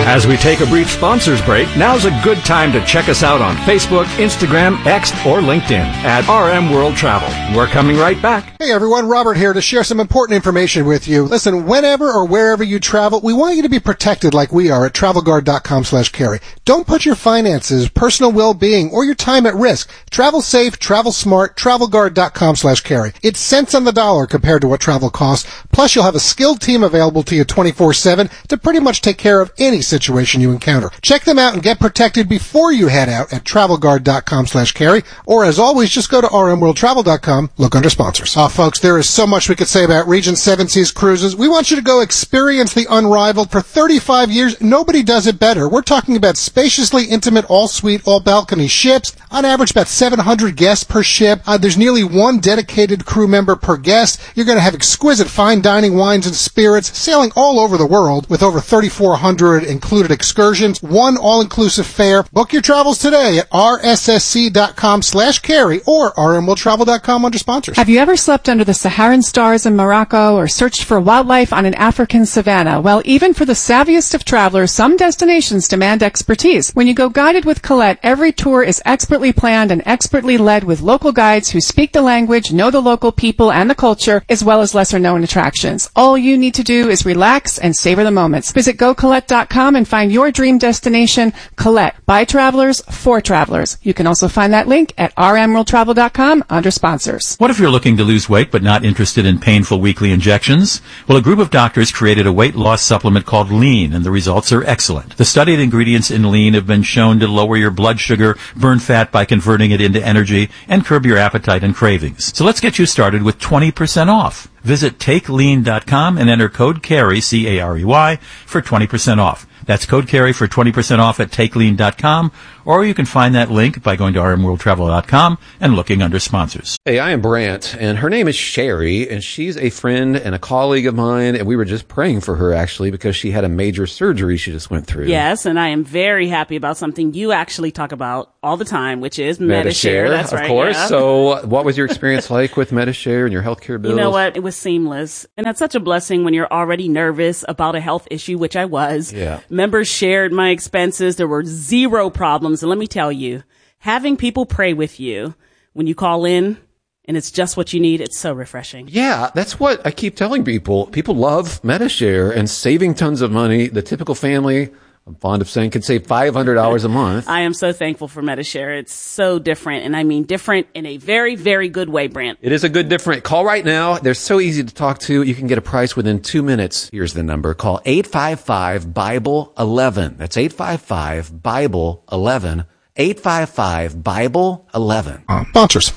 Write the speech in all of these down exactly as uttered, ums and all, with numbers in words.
As we take a brief sponsors break, now's a good time to check us out on Facebook, Instagram, X, or LinkedIn at R M World Travel. We're coming right back. Hey everyone, Robert here to share some important information with you. Listen, whenever or wherever you travel, we want you to be protected like we are at travel guard dot com slash carry. Don't put your finances, personal well-being, or your time at risk. Travel safe, travel smart, travel guard dot com slash carry. It's cents on the dollar compared to what travel costs. Plus, you'll have a skilled team available to you twenty-four seven to pretty much take care of any situation you encounter. Check them out and get protected before you head out at travel guard dot com slash carry. Or as always, just go to r m world travel dot com, look under sponsors. Oh, folks, there is so much we could say about Regent Seven Seas Cruises. We want you to go experience the unrivaled. For thirty-five years, nobody does it better. We're talking about spaciously intimate, all-suite, all-balcony ships. On average, about seven hundred guests per ship. Uh, there's nearly one dedicated crew member per guest. You're going to have exquisite fine dining, wines, and spirits, sailing all over the world with over thirty-four hundred included excursions, one all-inclusive fare. Book your travels today at r s s c dot com slash carry or r m world travel dot com under sponsors. Have you ever slept under the Saharan stars in Morocco or searched for wildlife on an African savanna? Well, even for the savviest of travelers, some destinations demand expertise. When you go guided with Colette, every tour is expertly planned and expertly led with local guides who speak the language, know the local people and the culture, as well as lesser-known attractions. All you need to do is relax and savor the moments. Visit go colette dot com and find your dream destination. Colette, by travelers, for travelers. You can also find that link at r m world travel dot com under sponsors. What if you're looking to lose weight but not interested in painful weekly injections? Well, a group of doctors created a weight loss supplement called Lean, and the results are excellent. The studied ingredients in Lean have been shown to lower your blood sugar, burn fat by converting it into energy, and curb your appetite and cravings. So let's get you started with twenty percent off. Visit take lean dot com and enter code CARRY, C A R E Y, for twenty percent off. That's code CARRY for twenty percent off at take lean dot com, or you can find that link by going to r m world travel dot com and looking under sponsors. Hey, I am Brant, and her name is Sherry, and she's a friend and a colleague of mine, and we were just praying for her, actually, because she had a major surgery she just went through. Yes, and I am very happy about something you actually talk about all the time, which is Medi-Share. Medi-Share, That's of right, course. yeah. So what was your experience like with Medi-Share and your healthcare bills? You know what? It was seamless. And that's such a blessing when you're already nervous about a health issue, which I was. Yeah. Members shared my expenses. There were zero problems. And let me tell you, having people pray with you when you call in and it's just what you need, it's so refreshing. Yeah, that's what I keep telling people. People love Medi-Share and saving tons of money. The typical family, I'm fond of saying, can save five hundred dollars a month. I am so thankful for Medi-Share. It's so different, and I mean different in a very, very good way, Brant. It is a good different. Call right now. They're so easy to talk to. You can get a price within two minutes. Here's the number. Call eight five five, Bible eleven. That's eight five five, Bible eleven. eight five five, Bible eleven. Uh, sponsors.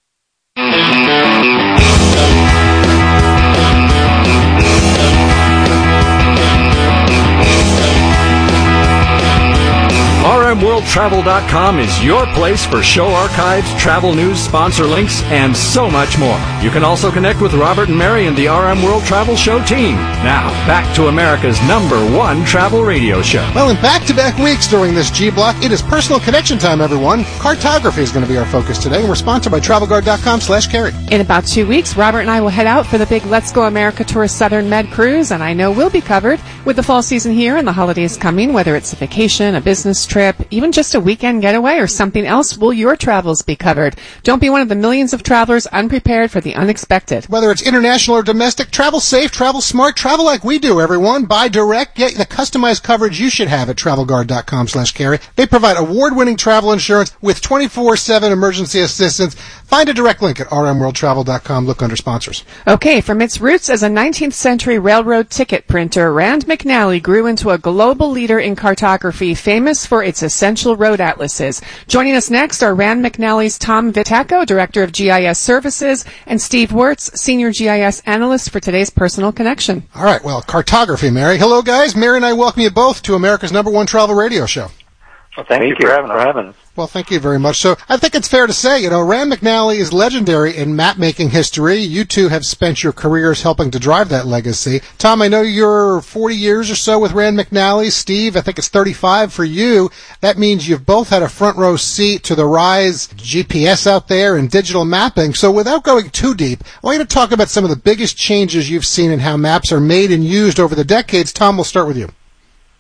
r m world travel dot com is your place for show archives, travel news, sponsor links, and so much more. You can also connect with Robert and Mary and the R M World Travel Show team. Now, back to America's number one travel radio show. Well, in back-to-back weeks during this G-Block, it is personal connection time, everyone. Cartography is going to be our focus today, and we're sponsored by travel guard dot com slash carry. In about two weeks, Robert and I will head out for the big Let's Go America Tour Southern Med Cruise, and I know we'll be covered with the fall season here and the holidays coming, whether it's a vacation, a business trip, even just a weekend getaway or something else. Will your travels be covered? Don't be one of the millions of travelers unprepared for the unexpected. Whether it's international or domestic, travel safe, travel smart, travel like we do, everyone. Buy direct, get the customized coverage you should have at travel guard dot com slash carry. They provide award-winning travel insurance with twenty-four seven emergency assistance. Find a direct link at r m world travel dot com. Look under sponsors. Okay, from its roots as a nineteenth century railroad ticket printer, Rand McNally grew into a global leader in cartography, famous for its essential road atlases. Joining us next are Rand McNally's Tom Vitacco, Director of G I S Services, and Steve Wirtz, Senior G I S Analyst for today's Personal Connection. All right, well, cartography, Mary. Hello, guys. Mary and I welcome you both to America's number one travel radio show. Well, thank, thank you for having, for having us. Well, thank you very much. So I think it's fair to say, you know, Rand McNally is legendary in map-making history. You two have spent your careers helping to drive that legacy. Tom, I know you're forty years or so with Rand McNally. Steve, I think it's thirty-five for you. That means you've both had a front-row seat to the rise of G P S out there and digital mapping. So without going too deep, I want you to talk about some of the biggest changes you've seen in how maps are made and used over the decades. Tom, we'll start with you.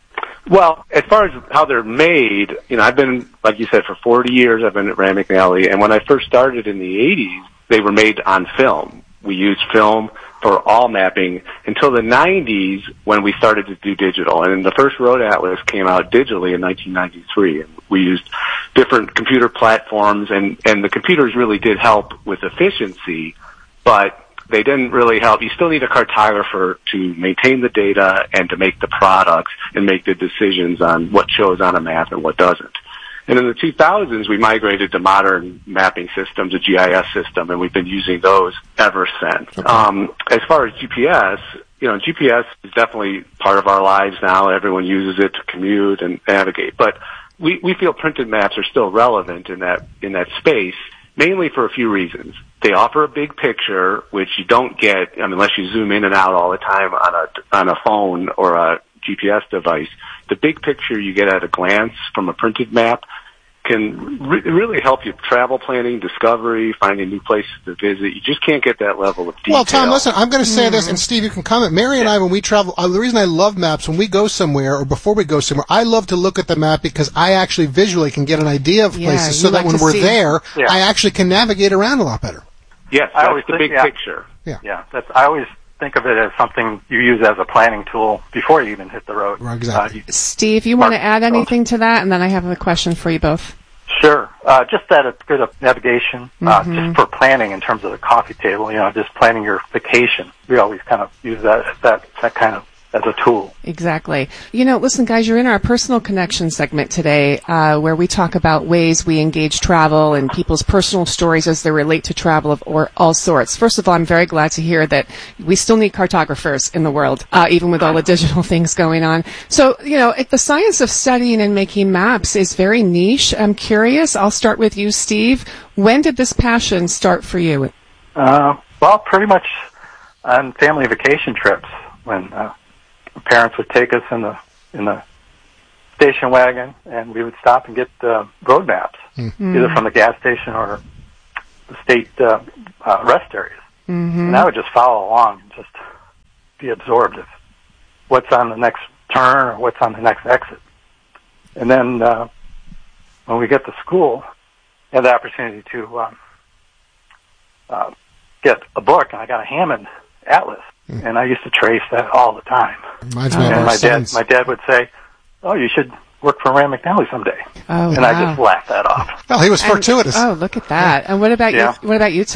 Well, as far as how they're made, you know, I've been, like you said, for forty years, I've been at Rand McNally, and when I first started in the eighties, they were made on film. We used film for all mapping until the nineties when we started to do digital. And the first Road Atlas came out digitally in nineteen ninety-three. And we used different computer platforms, and, and the computers really did help with efficiency, but they didn't really help. You still need a cartographer to maintain the data and to make the products and make the decisions on what shows on a map and what doesn't. And in the two thousands, we migrated to modern mapping systems, a G I S system, and we've been using those ever since. Okay. Um, as far as G P S, you know, G P S is definitely part of our lives now. Everyone uses it to commute and navigate. But we, we feel printed maps are still relevant in that, in that space, mainly for a few reasons. They offer a big picture, which you don't get I mean, unless you zoom in and out all the time on a, on a phone or a G P S device. The big picture you get at a glance from a printed map can re- really help you travel planning, discovery, finding new places to visit. You just can't get that level of detail. Well, Tom, listen, I'm going to say mm-hmm. this, and Steve, you can comment. Mary and I, when we travel, uh, the reason I love maps, when we go somewhere or before we go somewhere, I love to look at the map because I actually visually can get an idea of yeah, places so that like when we're see. there, yeah. I actually can navigate around a lot better. Yes, I that's always the think, big yeah. picture. Yeah. Yeah, that's, I always think of it as something you use as a planning tool before you even hit the road. Right, exactly. Uh, you, Steve, you want to add anything to that? And then I have a question for you both. Sure. Uh, just that it's good at navigation, uh, Mm-hmm. just for planning in terms of the coffee table, you know, just planning your vacation. We always kind of use that, that, that kind of as a tool. Exactly. You know, listen, guys, you're in our personal connection segment today, uh, where we talk about ways we engage travel and people's personal stories as they relate to travel of or all sorts. First of all, I'm very glad to hear that we still need cartographers in the world, uh, even with all the digital things going on. So, you know, it, the science of studying and making maps is very niche. I'm curious. I'll start with you, Steve. When did this passion start for you? Uh, well, pretty much on family vacation trips when, uh, parents would take us in the in the station wagon, and we would stop and get uh, road maps, mm-hmm. either from the gas station or the state uh, uh, rest areas. Mm-hmm. And I would just follow along and just be absorbed with what's on the next turn or what's on the next exit. And then uh, when we get to school, I had the opportunity to um, uh, get a book, and I got a Hammond Atlas. And I used to trace that all the time. Reminds me of and our my sons. dad, my dad would say, "Oh, you should work for Rand McNally someday." Oh, and wow. I just laughed that off. Well, he was fortuitous. And, oh, look at that. And what about yeah. you? What about you, Tom?